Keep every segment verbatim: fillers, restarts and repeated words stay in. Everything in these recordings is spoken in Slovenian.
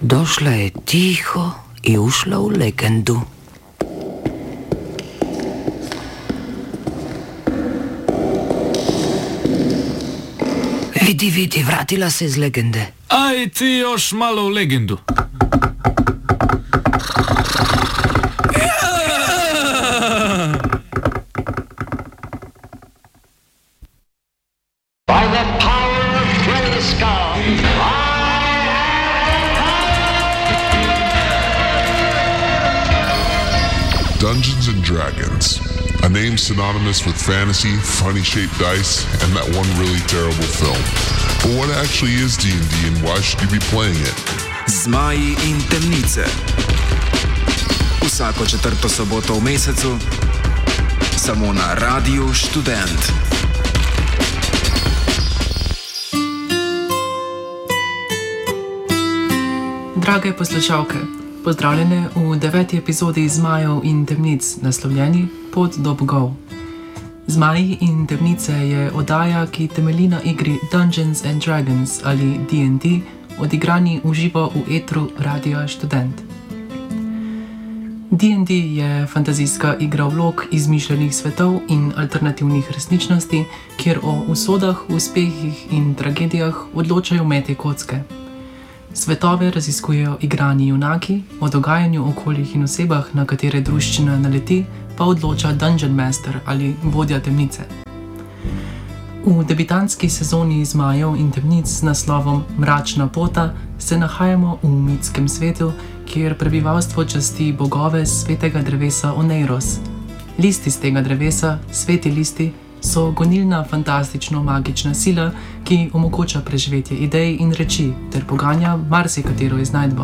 Došla je tiho i ušla u legendu. Vidi, vidi, vratila se iz legende. Aj ti još malo u legendu. By the power of Grayskull, Dungeons and Dragons, a name synonymous with fantasy, funny-shaped dice, and that one really terrible film. But what actually is D and D and why should you be playing it? Zmaji in temnice. Vsako četrto soboto v mesecu, samo na Radiu Študent. Drage poslušalke, pozdravljene v deveti epizodi Zmajev in temnic, naslovljeni Pot do bogov. Zmaji in temnice je oddaja, ki temelji na igri Dungeons and Dragons ali D and D, odigrani v živo v etru Radia Študent. D and D je fantazijska igra vlog izmišljenih svetov in alternativnih resničnosti, kjer o usodah, uspehih in tragedijah odločajo mete kocke. Svetove raziskujejo igrani junaki, o dogajanju, okoljih in osebah, na katere druščina naleti, pa odloča Dungeon Master ali vodja temnice. V debitantski sezoni Zmajev in temnic s naslovom Mračna pota se nahajamo v mitskem svetu, kjer prebivalstvo časti bogove svetega drevesa Oneiros. Listi z tega drevesa, sveti listi, so gonilna fantastično-magična sila, ki omogoča preživetje idej in reči ter poganja marsikatero iznajdbo.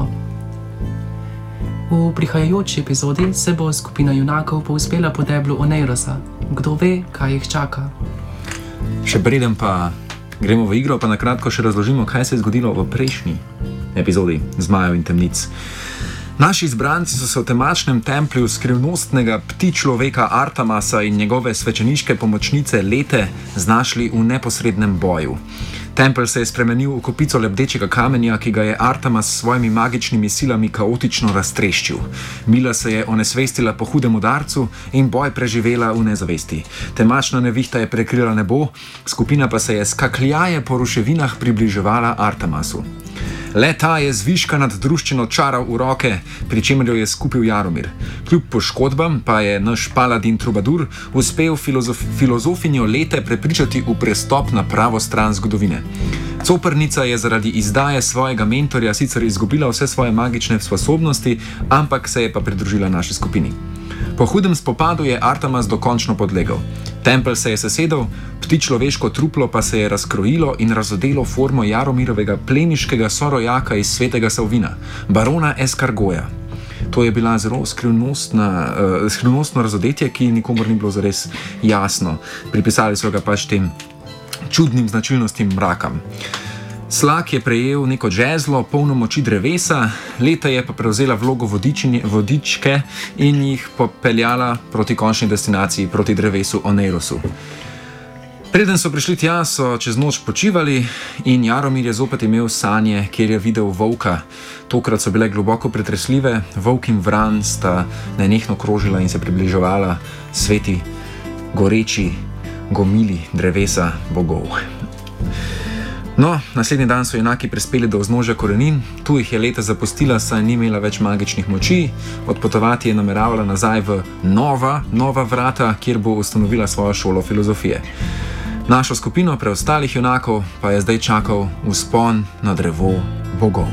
V prihajajoči epizodi se bo skupina junakov povzpela po deblu Oneirosa. Kdo ve, kaj jih čaka? Še preden pa gremo v igro, pa na kratko še razložimo, kaj se je zgodilo v prejšnji epizodi Zmajev in temnic. Naši izbranci so se v temačnem templju skrivnostnega pti človeka Artamasa in njegove svečeniške pomočnice Lete znašli v neposrednem boju. Tempelj se je spremenil v kopico lebdečega kamenja, ki ga je Artamas s svojimi magičnimi silami kaotično raztreščil. Mila se je onesvestila po hudem udarcu in boj preživela v nezavesti. Temačna nevihta je prekrila nebo, skupina pa se je skakljaje po ruševinah približevala Artamasu. Le ta je zviška nad druščino čaral v roke, pri čemer jo je skupil Jaromir. Kljub poškodbam pa je naš paladin Trubadur uspel filozof, filozofinjo Lete prepričati v prestop na pravo stran zgodovine. Coprnica je zaradi izdaje svojega mentorja sicer izgubila vse svoje magične sposobnosti, ampak se je pa pridružila naši skupini. Po hudem spopadu je Artamas dokončno podlegel. Tempelj se je sesedel, pti človeško truplo pa se je razkrojilo in razodelo formo Jaromirovega plemiškega sorojaka iz Svetega Salvina, barona Eskargoja. To je bila zelo skrivnostna, uh, skrivnostno razodetje, ki nikomor ni bilo zares jasno. Pripisali so ga pač tem čudnim značilnostim mrakam. Slak je prejel neko žezlo, polno moči drevesa, Leta je pa prevzela vlogo vodičinje, vodičke in jih popeljala proti končni destinaciji, proti drevesu Oneirosu. Preden so prišli tja, so čez noč počivali in Jaromir je zopet imel sanje, kjer je videl volka. Tokrat so bile globoko pretresljive, volk in vran sta nenehno krožila in se približevala sveti, goreči gomili drevesa bogov. No, naslednji dan so junaki prispeli do vznožja korenin, tu jih je Leta zapustila, saj ni imela več magičnih moči, odpotovati je nameravala nazaj v nova, nova vrata, kjer bo ustanovila svojo šolo filozofije. Našo skupino preostalih junakov pa je zdaj čakal vzpon na drevo bogov.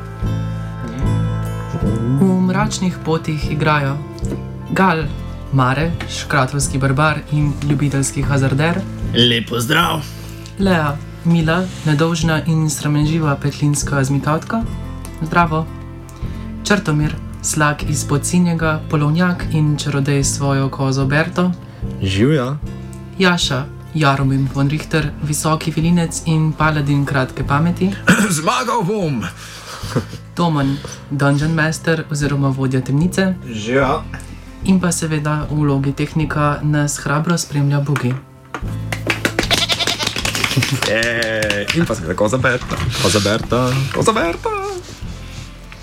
V mračnih potih igrajo Gal, Mare, škratovski barbar in ljubiteljski hazarder. Lepo zdrav. Lea, Mila, nedolžna in sramenživa petlinska zmikavtka. Zdravo. Črtomir, Slak iz Podsinjega, polovnjak in čarodej s svojo kozo Berto. Živja. Jaša, Jaromir von Richter, visoki vilinec in paladin kratke pameti. Zmagal bom! Toman, Dungeon Master oziroma vodja temnice. Živja. In pa seveda v vlogi tehnika nas hrabro spremlja Bugi. Eee, in pa seveda koza Berta. Koza Berta. Koza Berta.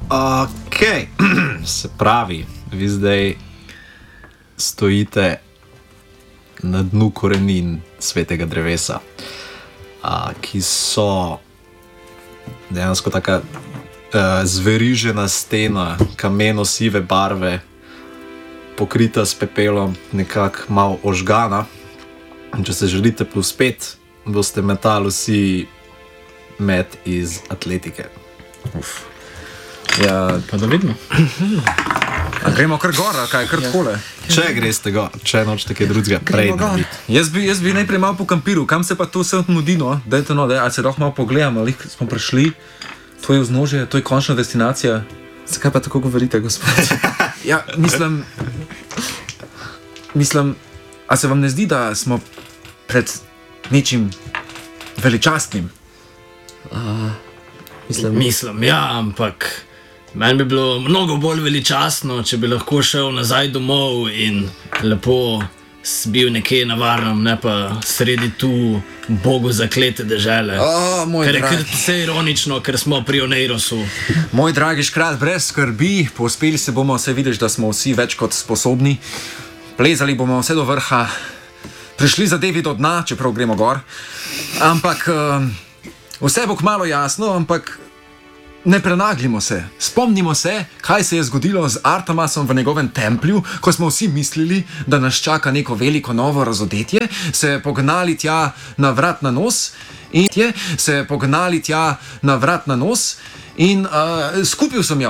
Ok, se pravi, vi zdaj stojite na dnu korenin svetega drevesa, a, ki so dejansko taka uh, zverižena stena, kameno-sive barve, pokrita s pepelom, nekako malo ožgana. In če se želite povzpeti, boste metali vsi met iz atletike. Uf. Ja, Pa da vidimo. a gremo kar gor, ali kaj, kar takole. Če greste gor, če nočete kaj drugega prej narediti. Jaz bi, jaz bi najprej malo pokampiral, kam se pa to vse nudi, no? Dajte no, daj, ali se lahko malo pogledamo, ali smo prišli, to je vznožje, to je končna destinacija. Zakaj pa tako govorite, gospod? Ja, mislim, mislim, a se vam ne zdi, da smo pred nečim veličastnim? Mislim, Mislim, ja, ampak meni bi bilo mnogo bolj veličastno, če bi lahko šel nazaj domov in lepo s- bil nekje na varnem, ne pa sredi tu Bogu zaklete dežele. O, moj Kar je kar dragi. vse ironično, ker smo pri Oneirosu. Moj dragi škrat, brez skrbi, povzpeli se bomo, vse vidiš, da smo vsi več kot sposobni. Plezali bomo vse do vrha, prišli zadevi do dna, čeprav gremo gor. Ampak um, vse bo kmalu jasno, ampak ne prenaglimo se. Spomnimo se, kaj se je zgodilo z Artemasom v njegovem templju, ko smo vsi mislili, da nas čaka neko veliko novo razodetje, se pognali tja na vrat na nos in tje, se pognali tja na vrat na nos in uh, skupil sem jo.